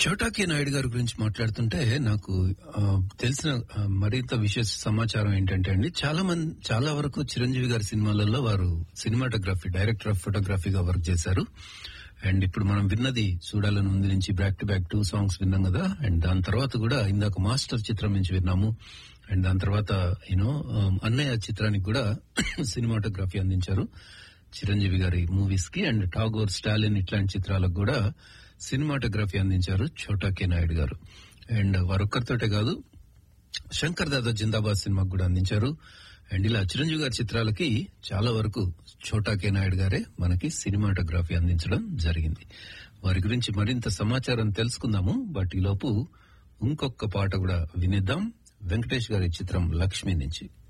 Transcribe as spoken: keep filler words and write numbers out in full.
చోటాకి నాయుడు గారి గురించి మాట్లాడుతుంటే నాకు ఆ, తెలిసిన ఆ, మరింత విశేష సమాచారం ఏంటంటే అండి, చాలా మంది చాలా వరకు చిరంజీవి గారి సినిమాలలో వారు సినిమాటోగ్రఫీ డైరెక్టర్ ఆఫ్ ఫోటోగ్రఫీగా వర్క్ చేశారు. అండ్ ఇప్పుడు మనం విన్నది చూడాలని ఉంది నుంచి back to back two songs విన్నాం కదా. అండ్ దాని తర్వాత కూడా ఇందాక మాస్టర్ చిత్రం నుంచి విన్నాము. అండ్ దాని తర్వాత యూనో అన్నయ్య చిత్రానికి కూడా సినిమాటోగ్రఫీ అందించారు చిరంజీవి గారి మూవీస్ కి. అండ్ టాగోర్, స్టాలిన్ ఇట్లాంటి చిత్రాలకు కూడా సినిమాటోగ్రఫీ అందించారు చోటా కే నాయుడు గారు. అండ్ వారొక్కరితోటే కాదు, శంకర్ దాదా జిందాబాద్ సినిమాకు కూడా అందించారు. అండ్ ఇలా చిరంజీవి గారి చిత్రాలకి చాలా వరకు చోటా కే నాయుడు గారే మనకి సినిమాటోగ్రఫీ అందించడం జరిగింది. వారి గురించి మరింత సమాచారం తెలుసుకుందాము. బట్ ఈలోపు ఇంకొక పాట కూడా వినిద్దాం, వెంకటేష్ గారి చిత్రం లక్ష్మి నుంచి.